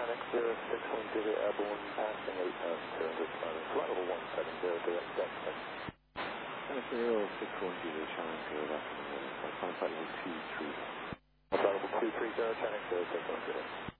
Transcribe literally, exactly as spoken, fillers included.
Challenger zero six one zero airborne, passing eight thousand two hundred, flight level one seven zero, direct Dexter. zero six one zero Challenger, that's flight level two three. Flight level two three zero, Challenger zero six one zero.